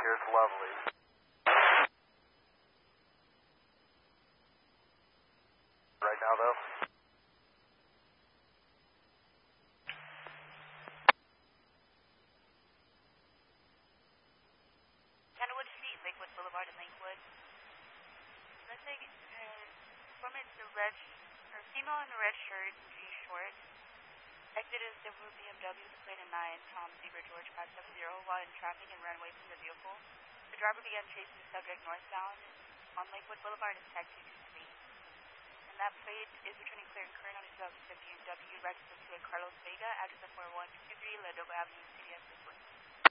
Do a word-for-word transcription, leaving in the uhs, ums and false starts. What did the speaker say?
Here's lovely. Right now, though. Kenwood Street, Lakewood Boulevard, and Lakewood. Let's say, uh, from it's the red, or female in the red shirt, jeans shorts. Exit is W B M W, the plate at nine, Tom Zebra George five seven zero, while in traffic and ran away from the vehicle. The driver began chasing the subject northbound on Lakewood Boulevard and taxi two two three. And that plate is returning clear and current on his two thousand fifteen W, registered to a Carlos Vega, address of four one two three Ladoga Avenue, C D S